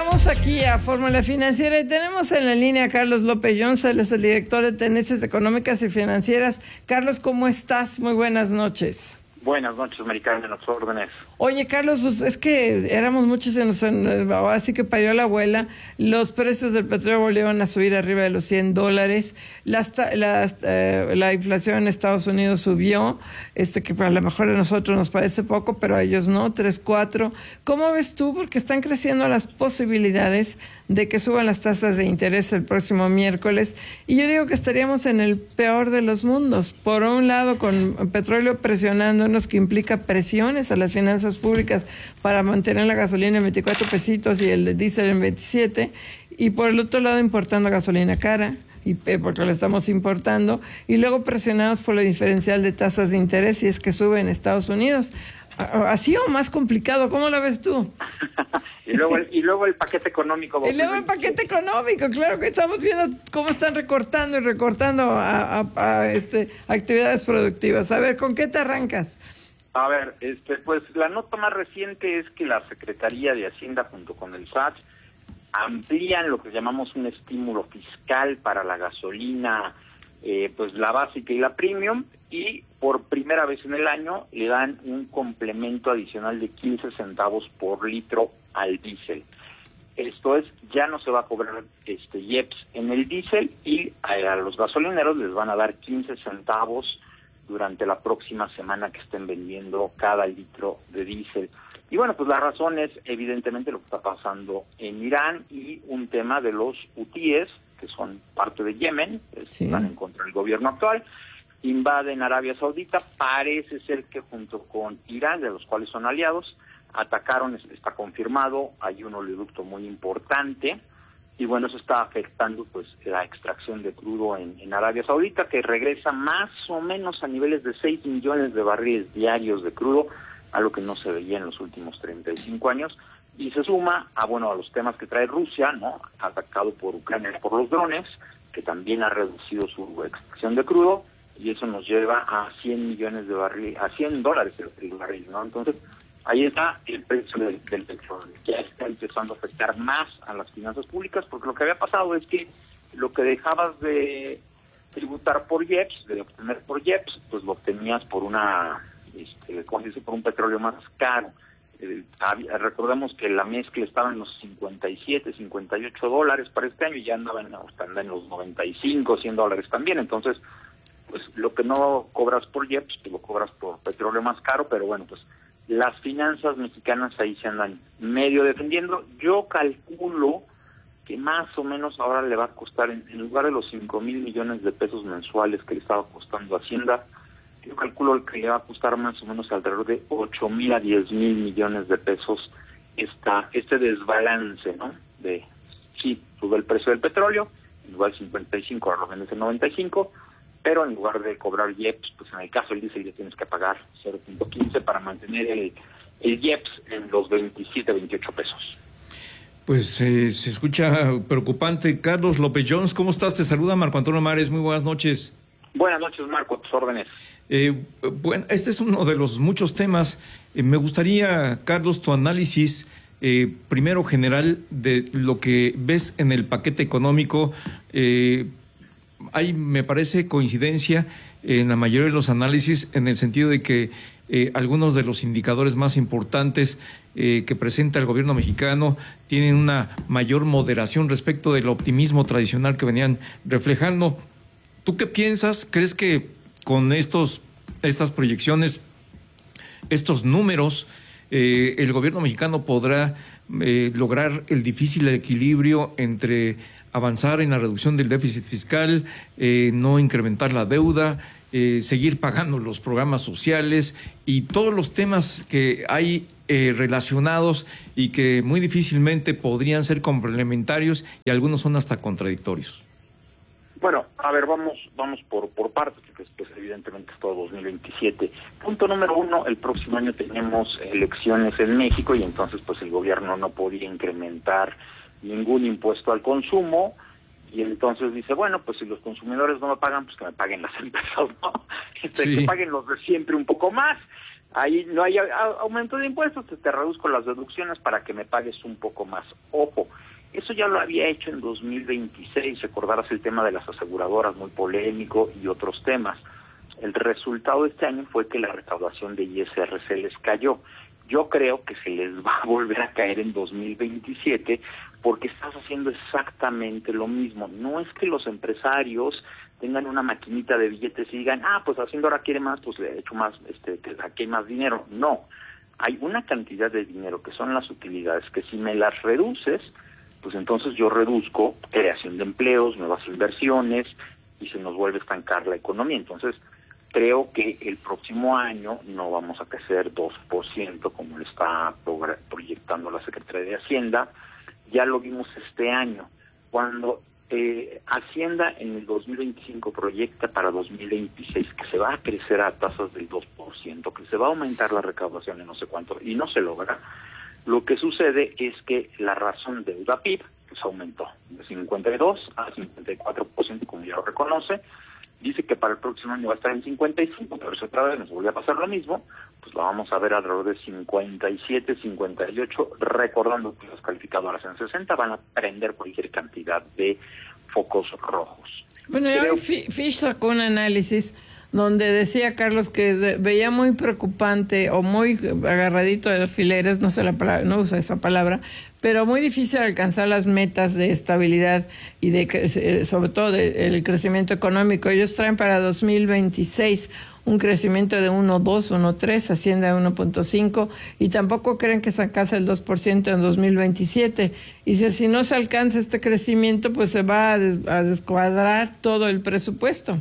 Entramos aquí a Fórmula Financiera y tenemos en la línea a Carlos López Jones, él es el director de Tendencias Económicas y Financieras. Carlos, ¿cómo estás? Muy buenas noches. Buenas noches, Americano, en las órdenes. Oye, Carlos, pues es que éramos muchos así que parió la abuela. Los precios del petróleo volvieron a subir arriba de los $100. La inflación en Estados Unidos subió, que a lo mejor a nosotros nos parece poco, pero a ellos no, 3, 4. ¿Cómo ves tú? Porque están creciendo las posibilidades de que suban las tasas de interés el próximo miércoles. Y yo digo que estaríamos en el peor de los mundos. Por un lado, con petróleo presionándonos, que implica presiones a las finanzas públicas para mantener la gasolina en 24 pesitos y el diésel en 27, y por el otro lado importando gasolina cara, y porque la estamos importando, y luego presionados por la diferencial de tasas de interés, y es que sube en Estados Unidos. ¿Así o más complicado? ¿Cómo la ves tú? y luego el paquete económico. Y luego el paquete económico, claro que estamos viendo cómo están recortando a actividades productivas. A ver, ¿con qué te arrancas? A ver, pues la nota más reciente es que la Secretaría de Hacienda junto con el SAT amplían lo que llamamos un estímulo fiscal para la gasolina, pues la básica y la premium, y por primera vez en el año le dan un complemento adicional de 15 centavos por litro al diésel. Esto es, ya no se va a cobrar IEPS en el diésel, y a los gasolineros les van a dar 15 centavos durante la próxima semana que estén vendiendo cada litro de diésel. Y bueno, pues la razón es evidentemente lo que está pasando en Irán y un tema de los hutíes, que son parte de Yemen, sí, están en contra del gobierno actual, invaden Arabia Saudita. Parece ser que junto con Irán, de los cuales son aliados, atacaron, está confirmado, hay un oleoducto muy importante, y bueno, eso está afectando pues la extracción de crudo en Arabia Saudita, que regresa más o menos a niveles de 6 millones de barriles diarios de crudo, algo que no se veía en los últimos 35 años, y se suma a los temas que trae Rusia, ¿no? Atacado por Ucrania por los drones, que también ha reducido su extracción de crudo, y eso nos lleva a 100 millones de barriles, a $100 el barril, ¿no? Entonces, ahí está el precio del petróleo, que ya está empezando a afectar más a las finanzas públicas, porque lo que había pasado es que lo que dejabas de tributar por IEPS, de obtener por IEPS, pues lo obtenías por por un petróleo más caro. Recordemos que la mezcla estaba en los 57, $58 para este año, y ya anda en los 95, $100 también. Entonces, pues lo que no cobras por IEPS, pues lo cobras por petróleo más caro, pero bueno, pues las finanzas mexicanas ahí se andan medio defendiendo. Yo calculo que más o menos ahora le va a costar, en lugar de los 5,000 millones de pesos mensuales que le estaba costando Hacienda, yo calculo que le va a costar más o menos alrededor de 8,000 a 10,000 millones de pesos este desbalance, ¿no? Sí, sube el precio del petróleo, en lugar de 55, ahora lo vendes en 95, pero en lugar de cobrar IEPS, pues en el caso del diésel ya tienes que pagar 0.15 para mantener el IEPS en los 27, 28 pesos. Pues se escucha preocupante. Carlos López Jones, ¿cómo estás? Te saluda Marco Antonio Mares, muy buenas noches. Buenas noches, Marco, tus órdenes. Bueno, este es uno de los muchos temas. Me gustaría, Carlos, tu análisis primero general de lo que ves en el paquete económico. Hay, me parece, coincidencia en la mayoría de los análisis, en el sentido de que algunos de los indicadores más importantes que presenta el gobierno mexicano tienen una mayor moderación respecto del optimismo tradicional que venían reflejando. ¿Tú qué piensas? ¿Crees que con estas proyecciones, estos números, el gobierno mexicano podrá lograr el difícil equilibrio entre avanzar en la reducción del déficit fiscal, no incrementar la deuda, seguir pagando los programas sociales y todos los temas que hay relacionados y que muy difícilmente podrían ser complementarios, y algunos son hasta contradictorios? Bueno, a ver, vamos por partes, porque pues, evidentemente es todo 2027. Punto número 1, el próximo año tenemos elecciones en México, y entonces pues el gobierno no podía incrementar ningún impuesto al consumo, y entonces dice, bueno, pues si los consumidores no me pagan, pues que me paguen las empresas, ¿no? Sí. Que paguen los de siempre un poco más. ahí no hay aumento de impuestos, te reduzco las deducciones para que me pagues un poco más. Ojo, eso ya lo había hecho en 2026, recordarás el tema de las aseguradoras, muy polémico, y otros temas. El resultado de este año fue que la recaudación de ISR se les cayó. Yo creo que se les va a volver a caer en 2027 porque estás haciendo exactamente lo mismo. No es que los empresarios tengan una maquinita de billetes y digan, pues Hacienda ahora quiere más, pues le echo más, aquí hay más dinero. No, hay una cantidad de dinero que son las utilidades que si me las reduces, pues entonces yo reduzco creación de empleos, nuevas inversiones y se nos vuelve a estancar la economía. Entonces, creo que el próximo año no vamos a crecer 2% como le está proyectando la Secretaría de Hacienda. Ya lo vimos este año, cuando Hacienda en el 2025 proyecta para 2026 que se va a crecer a tasas del 2%, que se va a aumentar la recaudación en no sé cuánto, y no se logra. Lo que sucede es que la razón de deuda PIB pues aumentó de 52 a 54%, como ya lo reconoce. Dice que para el próximo año va a estar en 55, pero si otra vez nos vuelve a pasar lo mismo, pues la vamos a ver alrededor de 57, 58, recordando que las calificadoras en 60 van a prender cualquier cantidad de focos rojos. Bueno, hoy Fish sacó un análisis donde decía Carlos que veía muy preocupante o muy agarradito de los alfileres, no sé la palabra, no usa esa palabra, pero muy difícil alcanzar las metas de estabilidad y de sobre todo el crecimiento económico. Ellos traen para 2026 un crecimiento de 1.2, 1.3, Hacienda de 1.5, y tampoco creen que se alcance el 2% en 2027. Y si no se alcanza este crecimiento, pues se va a descuadrar todo el presupuesto.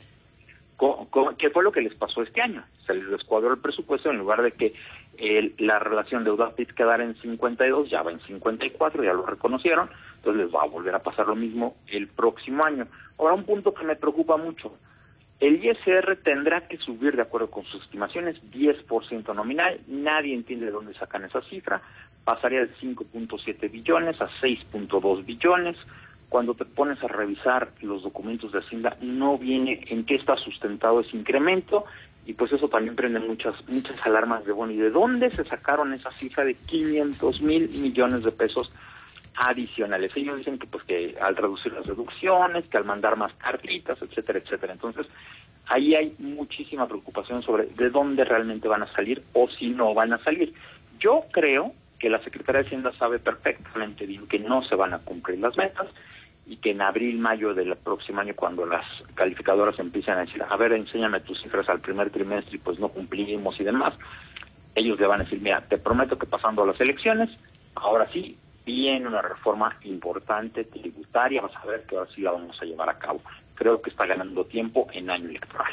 ¿Qué fue lo que les pasó este año? Se les descuadró el presupuesto, en lugar de que la relación deuda-PIB quedara en 52, ya va en 54, ya lo reconocieron, entonces les va a volver a pasar lo mismo el próximo año. Ahora, un punto que me preocupa mucho, el ISR tendrá que subir, de acuerdo con sus estimaciones, 10% nominal, nadie entiende de dónde sacan esa cifra, pasaría de 5.7 billones a 6.2 billones, cuando te pones a revisar los documentos de Hacienda, no viene en qué está sustentado ese incremento, y pues eso también prende muchas alarmas de, bueno, ¿y de dónde se sacaron esa cifra de 500,000 millones de pesos adicionales? Ellos dicen que pues que al reducir las deducciones, que al mandar más cartitas, etcétera, etcétera. Entonces, ahí hay muchísima preocupación sobre de dónde realmente van a salir o si no van a salir. Yo creo que la Secretaría de Hacienda sabe perfectamente bien que no se van a cumplir las metas, y que en abril, mayo del próximo año, cuando las calificadoras empiezan a decir, a ver, enséñame tus cifras al primer trimestre y pues no cumplimos y demás, ellos le van a decir, mira, te prometo que pasando a las elecciones, ahora sí, viene una reforma importante tributaria, vas a ver que ahora sí la vamos a llevar a cabo. Creo que está ganando tiempo en año electoral.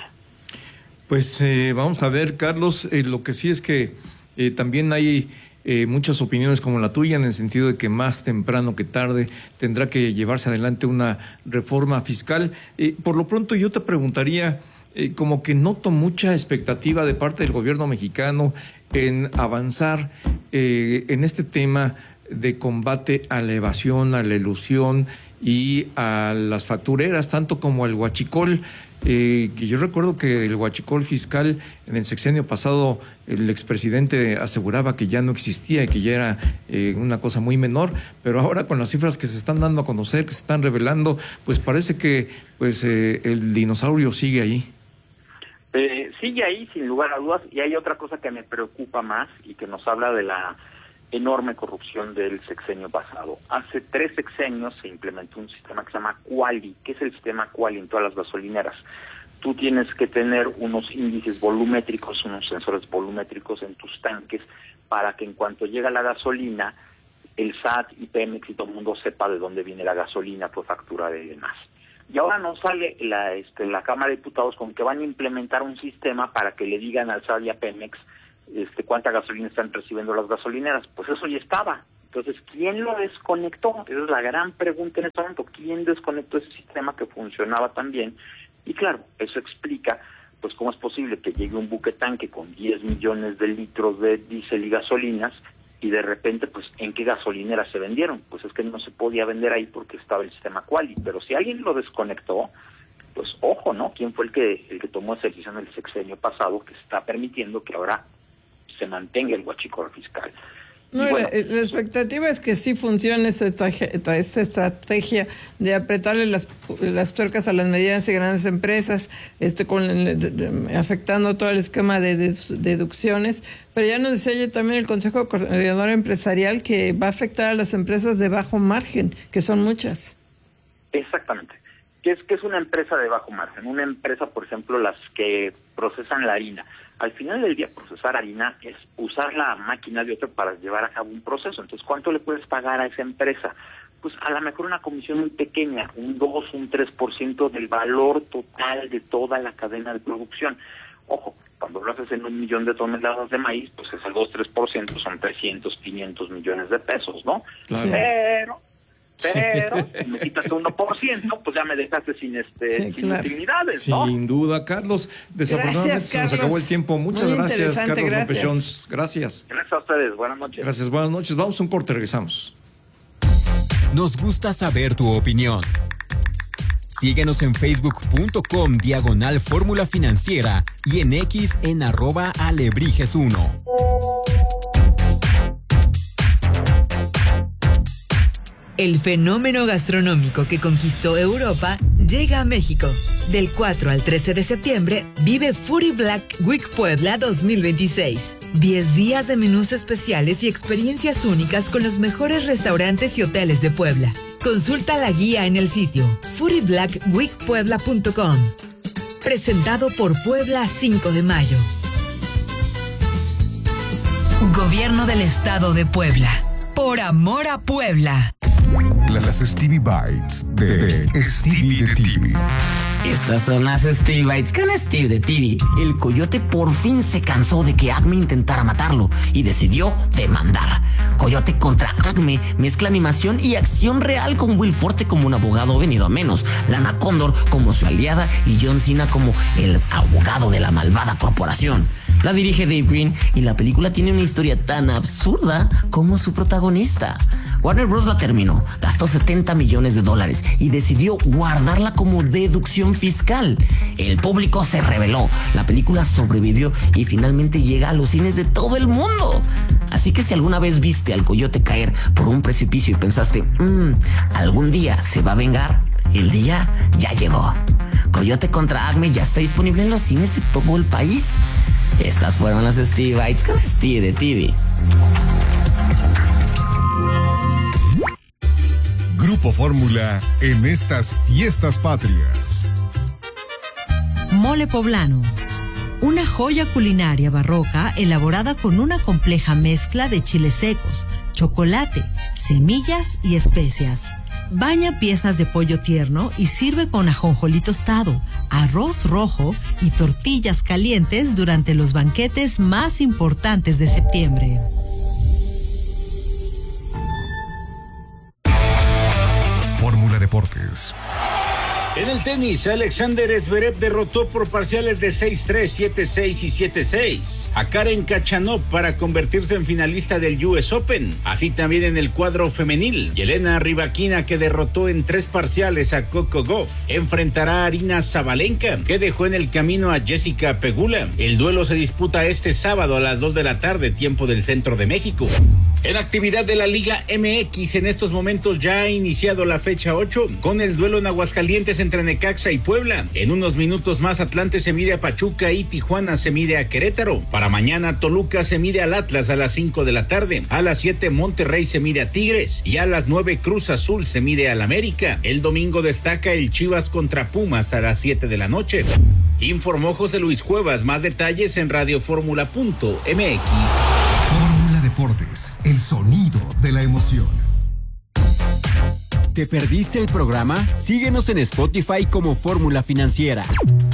Pues vamos a ver, Carlos, lo que sí es que también hay muchas opiniones como la tuya, en el sentido de que más temprano que tarde tendrá que llevarse adelante una reforma fiscal. Por lo pronto yo te preguntaría, como que noto mucha expectativa de parte del gobierno mexicano en avanzar en este tema de combate a la evasión, a la elusión y a las factureras, tanto como al huachicol. Que yo recuerdo que el huachicol fiscal en el sexenio pasado, el expresidente aseguraba que ya no existía y que ya era una cosa muy menor, pero ahora con las cifras que se están dando a conocer, que se están revelando, pues parece que el dinosaurio sigue ahí. Sigue ahí, sin lugar a dudas, y hay otra cosa que me preocupa más y que nos habla de la enorme corrupción del sexenio pasado. Hace 3 sexenios se implementó un sistema que se llama Quali. ¿Qué es el sistema Quali en todas las gasolineras? Tú tienes que tener unos índices volumétricos, unos sensores volumétricos en tus tanques para que en cuanto llega la gasolina, el SAT y Pemex y todo el mundo sepa de dónde viene la gasolina por factura de demás. Y ahora nos sale la Cámara de Diputados con que van a implementar un sistema para que le digan al SAT y a Pemex cuánta gasolina están recibiendo las gasolineras. Pues eso ya estaba. Entonces, ¿quién lo desconectó? Esa es la gran pregunta en este momento. ¿Quién desconectó ese sistema que funcionaba tan bien? Y claro, eso explica pues cómo es posible que llegue un buque tanque con 10 millones de litros de diésel y gasolinas y de repente, pues, ¿en qué gasolineras se vendieron? Pues es que no se podía vender ahí porque estaba el sistema Quali. Pero si alguien lo desconectó, pues ojo, ¿no? ¿Quién fue el que tomó esa decisión el sexenio pasado que está permitiendo que ahora se mantenga el huachicoleo fiscal. No, bueno, la expectativa es que sí funcione esta estrategia de apretarle las tuercas a las medianas y grandes empresas, afectando todo el esquema de deducciones. Pero ya nos decía también el Consejo Coordinador Empresarial que va a afectar a las empresas de bajo margen, que son muchas. Exactamente. ¿Qué es una empresa de bajo margen? Una empresa, por ejemplo, las que procesan la harina. Al final del día, procesar harina es usar la máquina de otro para llevar a cabo un proceso. Entonces, ¿cuánto le puedes pagar a esa empresa? Pues a lo mejor una comisión muy pequeña, un 2, un 3% del valor total de toda la cadena de producción. Ojo, cuando lo haces en 1 millón de toneladas de maíz, pues es el 2-3%, son 300, 500 millones de pesos, ¿no? Claro. Pero me quitas el 1%, pues ya me dejaste sin utilidades, ¿no? Sin duda, Carlos. Desafortunadamente Gracias, se nos acabó el tiempo. Muchas gracias, Carlos López Jones. Gracias. Gracias a ustedes. Buenas noches. Gracias, buenas noches. Vamos a un corte, regresamos. Nos gusta saber tu opinión. Síguenos en facebook.com/Fórmula Financiera y en X en @Alebrijes1. El fenómeno gastronómico que conquistó Europa llega a México. Del 4 al 13 de septiembre, vive Foodie Black Week Puebla 2026. 10 días de menús especiales y experiencias únicas con los mejores restaurantes y hoteles de Puebla. Consulta la guía en el sitio foodieblackweekpuebla.com. Presentado por Puebla 5 de Mayo. Gobierno del Estado de Puebla. Por amor a Puebla. Las Stevie Bites de Stevie de TV. Estas son las Stevie Bites con Steve de TV. El coyote por fin se cansó de que Acme intentara matarlo y decidió demandar. Coyote contra Acme mezcla animación y acción real con Will Forte como un abogado venido a menos, Lana Condor como su aliada y John Cena como el abogado de la malvada corporación. La dirige Dave Green y la película tiene una historia tan absurda como su protagonista. Warner Bros. La terminó, gastó $70 millones y decidió guardarla como deducción fiscal. El público se rebeló, la película sobrevivió y finalmente llega a los cines de todo el mundo. Así que si alguna vez viste al coyote caer por un precipicio y pensaste, algún día se va a vengar, el día ya llegó. Coyote contra Acme ya está disponible en los cines de todo el país. Estas fueron las Stevie Bites con Steve de TV. Grupo Fórmula en estas fiestas patrias. Mole poblano. Una joya culinaria barroca elaborada con una compleja mezcla de chiles secos, chocolate, semillas y especias. Baña piezas de pollo tierno y sirve con ajonjolí tostado, arroz rojo y tortillas calientes durante los banquetes más importantes de septiembre. Fórmula Deportes. En el tenis, Alexander Zverev derrotó por parciales de 6-3, 7-6 y 7-6 a Karen Khachanov para convertirse en finalista del US Open. Así también en el cuadro femenil, Yelena Rybakina, que derrotó en 3 parciales a Coco Gauff, enfrentará a Aryna Sabalenka, que dejó en el camino a Jessica Pegula. El duelo se disputa este sábado a las 2 de la tarde, tiempo del centro de México. En actividad de la Liga MX, en estos momentos ya ha iniciado la fecha 8, con el duelo en Aguascalientes entre Necaxa y Puebla. En unos minutos más, Atlante se mide a Pachuca y Tijuana se mide a Querétaro. Para mañana, Toluca se mide al Atlas a las 5 de la tarde. A las 7, Monterrey se mide a Tigres. Y a las 9, Cruz Azul se mide al América. El domingo destaca el Chivas contra Pumas a las 7 de la noche. Informó José Luis Cuevas. Más detalles en radioformula.mx. Fórmula Deportes, el sonido de la emoción. ¿Te perdiste el programa? Síguenos en Spotify como Fórmula Financiera.